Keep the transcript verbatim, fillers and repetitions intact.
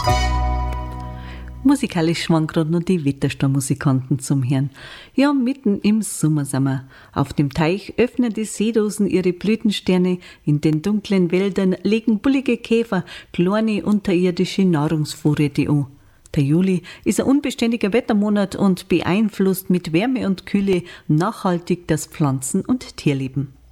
Musikalisch waren gerade noch die Wettersteinmusikanten zum Hören. Ja, mitten im Sommer sind wir. Auf dem Teich öffnen die Seedosen ihre Blütensterne, in den dunklen Wäldern legen bullige Käfer kleine unterirdische Nahrungsvorräte an. Der Juli ist ein unbeständiger Wettermonat und beeinflusst mit Wärme und Kühle nachhaltig das Pflanzen- und Tierleben.